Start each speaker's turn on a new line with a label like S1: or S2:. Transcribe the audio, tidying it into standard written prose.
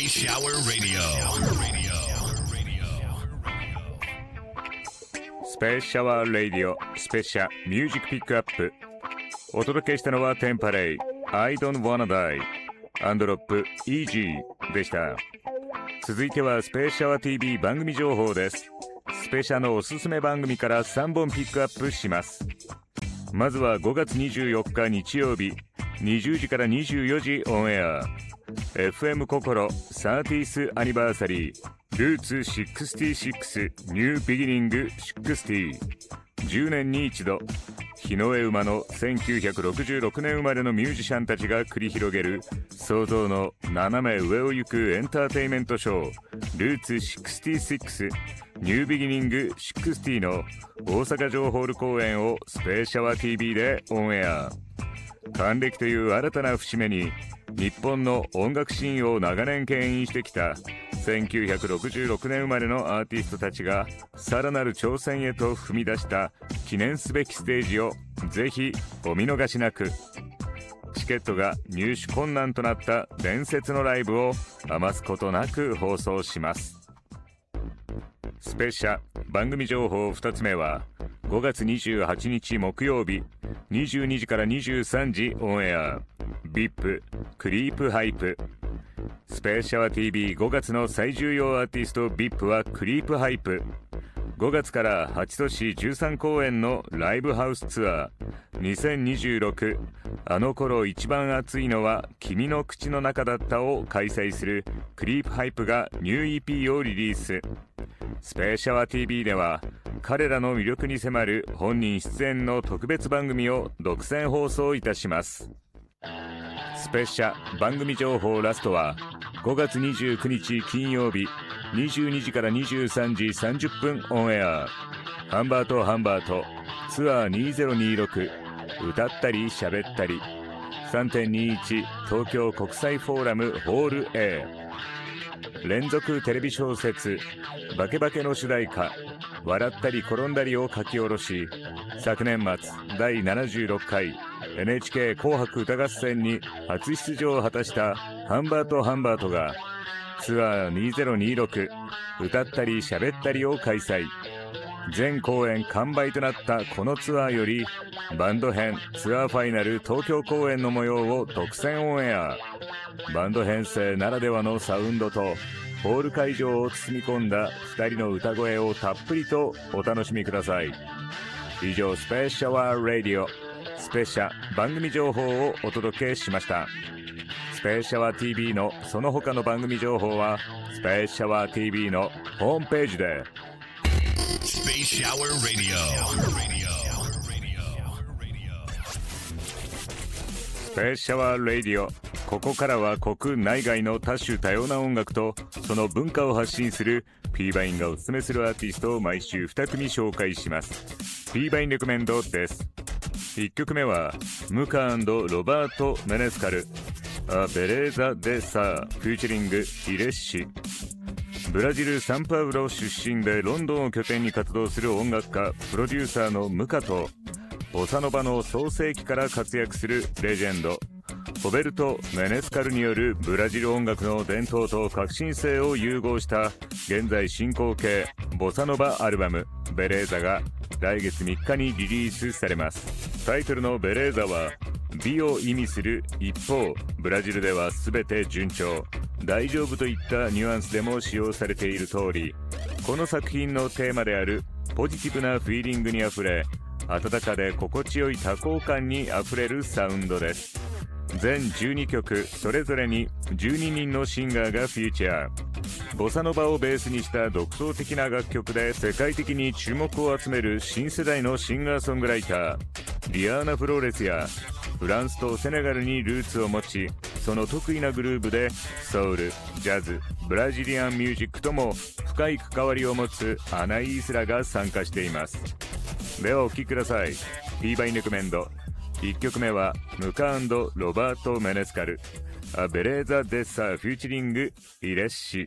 S1: Space Shower Radio.
S2: スペースシャワーレディオスペシャミュージックピックアップ。お届けしたのはテンパレイ I don't wanna die アンドロップ EG でした。続いてはスペースシャワー TV 番組情報です。スペシャのおすすめ番組から3本ピックアップします。まずは5月24日日曜日20時から24時オンエア FM 心 30th アニバーサリールーツ66ニュービギニング60 10年に一度日の絵馬の1966年生まれのミュージシャンたちが繰り広げる想像の斜め上を行くエンターテイメントショールーツ66ニュービギニング60の大阪城ホール公演をスペーシャワー TV でオンエア。還暦という新たな節目に日本の音楽シーンを長年牽引してきた1966年生まれのアーティストたちがさらなる挑戦へと踏み出した記念すべきステージをぜひお見逃しなく。チケットが入手困難となった伝説のライブを余すことなく放送します。スペシャ番組情報2つ目は5月28日木曜日22時から23時オンエア VIP クリープハイプ。スペーシャワー TV5 月の最重要アーティスト VIP はクリープハイプ。5月から8都市13公演のライブハウスツアー2026あの頃一番熱いのは君の口の中だったを開催するクリープハイプがニュー EP をリリース。スペーシャワー TV では彼らの魅力に迫る本人出演の特別番組を独占放送いたします。スペシャ番組情報ラストは5月29日金曜日22時から23時30分オンエアハンバートツアー2026歌ったり喋ったり 3.21 東京国際フォーラムホール A 連続テレビ小説バケバケの主題歌笑ったり転んだりを書き下ろし昨年末第76回 NHK 紅白歌合戦に初出場を果たしたハンバートがツアー2026歌ったり喋ったりを開催。全公演完売となったこのツアーよりバンド編ツアーファイナル東京公演の模様を独占オンエア。バンド編成ならではのサウンドとホール会場を包み込んだ2人の歌声をたっぷりとお楽しみください。以上スペーシャワーラディオスペシャ番組情報をお届けしました。スペーシャワー TV のその他の番組情報はスペーシャワー TV のホームページで。
S1: Space Shower Radio.
S2: スペーシャワーラディオ。ここからは国内外の多種多様な音楽とその文化を発信する P バインがおすすめするアーティストを毎週2組紹介します。 P バインレコメンドです。1曲目はムカ&ロバート・メネスカルアベレーザ・デ・サーフューチャリングイレッシ。ブラジル・サンパウロ出身でロンドンを拠点に活動する音楽家プロデューサーのムカとボサノバの創世期から活躍するレジェンドホベルト・メネスカルによるブラジル音楽の伝統と革新性を融合した現在進行形ボサノバアルバムベレーザが来月3日にリリースされます。タイトルのベレーザは美を意味する一方ブラジルでは全て順調大丈夫といったニュアンスでも使用されている通りこの作品のテーマであるポジティブなフィーリングにあふれ温かで心地よい多幸感にあふれるサウンドです。全12曲それぞれに12人のシンガーがフィーチャー。ボサノバをベースにした独創的な楽曲で世界的に注目を集める新世代のシンガーソングライターリアーナ・フローレスやフランスとセネガルにルーツを持ちその得意なグルーヴでソウル、ジャズ、ブラジリアンミュージックとも深い関わりを持つアナイースラが参加しています。ではお聴きください。 P バインレコメンド1曲目はムカ&ロバート・メネスカルアベレーザ・デッサーフューチリングイレッシ。